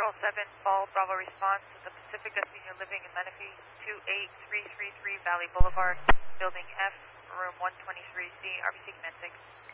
Control 7, Ball Bravo response to the Pacifica Senior Living in Menifee, 28333 Valley Boulevard, Building F, Room 123C, RBC Command 6.